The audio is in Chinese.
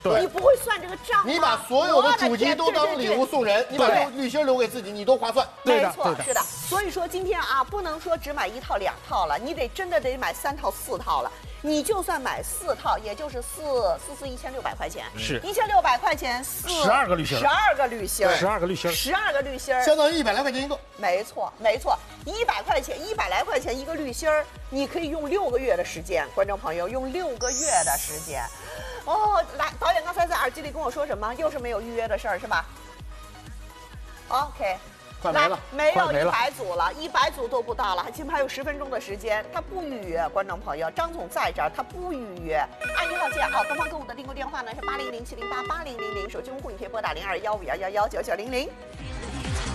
你不会算这个账吗？ 你把所有的主机都当礼物送人，你把滤芯留给自己，你多划算。 没错，是的。所以说今天啊，不能说只买1套2套了，你真的得买3套4套了。你就算买4套，也就是1600块钱， 是 1600块钱 12个滤芯 ，12个滤芯 ，12个滤芯 ，12个滤芯， 相当于100来块钱一个。 没错，100块钱，100来块钱一个滤芯儿，你可以用6个月的时间，观众朋友用6个月的时间。哦，来，导演刚才在耳机里跟我说什么？又是没有预约的事儿是吧 ？OK。 快没了， 没有100组了，100组都不到了，起码还有10分钟的时间，他不预约，观众朋友，张总在这儿，他不预约。按1号键啊，东方购物的订购电话呢是8007088000，手机用户你可以拨打021511199900。